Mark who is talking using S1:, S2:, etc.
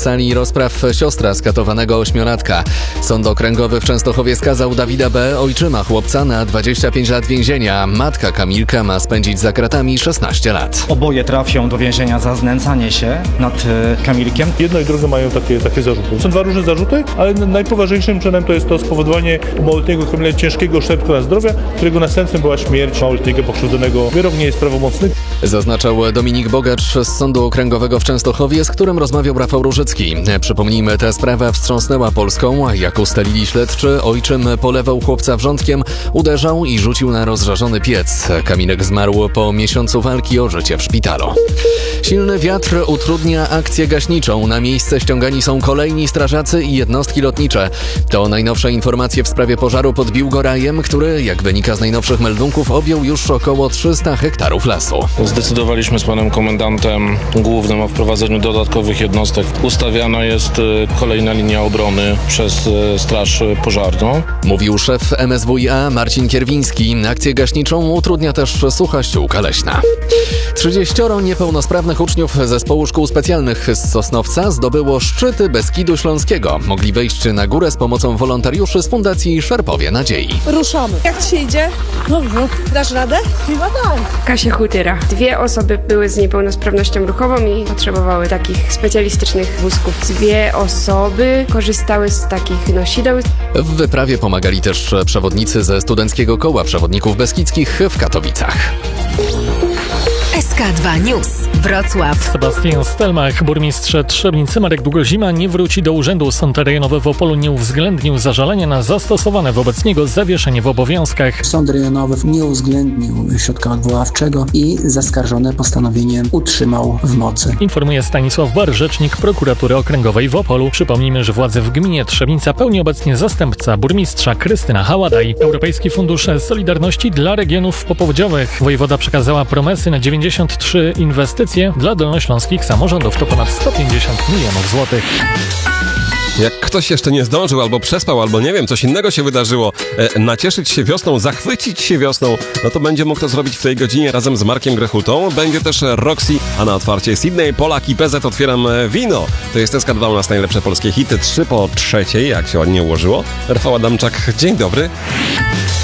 S1: sali rozpraw siostra skatowanego 8-latka. Sąd okręgowy w Częstochowie skazał Dawida B., ojczyma chłopca, na 25 lat więzienia. Matka Kamilka ma spędzić za kratami 16 lat.
S2: Oboje trafią do więzienia za znęcanie się nad Kamilkiem.
S3: Jedno i drugie mają takie zarzuty. Są dwa różne zarzuty, ale najpoważniejszym czynem to jest to spowodowanie u małoletniego Kamila ciężkiego uszczerbku na zdrowie, którego następstwem była śmierć małoletniego pokrzywdzonego. Wyrok nie jest prawomocny.
S1: Zaznaczał Dominik Bogacz z Sądu Okręgowego w Częstochowie, z którym rozmawiał Rafał Różycki. Przypomnijmy, ta sprawa wstrząsnęła Polską. Jak ustalili śledczy, ojczym polewał chłopca wrzątkiem, uderzał i rzucił na rozżarzony piec. Kamilek zmarł po miesiącu walki o życie w szpitalu. Silny wiatr utrudnia akcję gaśniczą. Na miejsce ściągani są kolejni strażacy i jednostki lotnicze. To najnowsze informacje w sprawie pożaru pod Biłgorajem, który, jak wynika z najnowszych meldunków, objął już około 300 hektarów lasu.
S4: Zdecydowaliśmy z panem komendantem głównym o wprowadzeniu dodatkowych jednostek. Ustawiana jest kolejna linia obrony przez Straż Pożarną.
S1: Mówił szef MSWiA Marcin Kierwiński. Akcję gaśniczą utrudnia też sucha ściółka leśna. 30 niepełnosprawnych uczniów Zespołu Szkół Specjalnych z Sosnowca zdobyło szczyty Beskidu Śląskiego. Mogli wejść na górę z pomocą wolontariuszy z Fundacji Szerpowie Nadziei.
S5: Ruszamy. Jak ci się idzie? Dobrze. Dasz radę? Chyba tak.
S6: Kasia Hutyra. 2 osoby były z niepełnosprawnością ruchową i potrzebowały takich specjalistycznych wózków. 2 osoby korzystały z takich nosideł.
S1: W wyprawie pomagali też przewodnicy ze Studenckiego Koła Przewodników Beskidzkich w Katowicach.
S7: SK2 News. Wrocław.
S8: Sebastian Stelmach, burmistrz Trzebnicy Marek Długozima nie wróci do urzędu. Sąd rejonowy w Opolu nie uwzględnił zażalenia na zastosowane wobec niego zawieszenie w obowiązkach.
S9: Sąd rejonowy nie uwzględnił środka odwoławczego i zaskarżone postanowienie utrzymał w mocy.
S8: Informuje Stanisław Bar, rzecznik prokuratury okręgowej w Opolu. Przypomnijmy, że władze w gminie Trzebnica pełni obecnie zastępca burmistrza Krystyna Haładaj. Europejski Fundusz Solidarności dla regionów popowodziowych. Wojewoda przekazała promesy na 93 inwestycje dla dolnośląskich samorządów. To ponad 150 milionów złotych.
S10: Jak ktoś jeszcze nie zdążył, albo przespał, albo nie wiem, coś innego się wydarzyło, nacieszyć się wiosną, zachwycić się wiosną, no to będzie mógł to zrobić w tej godzinie razem z Markiem Grechutą. Będzie też Roxy, a na otwarcie Sydney, Polak i PZ Otwieram Wino. To jest SK2 u nas najlepsze polskie hity, 3 po 3, jak się ładnie ułożyło. Rafał Adamczak, dzień dobry.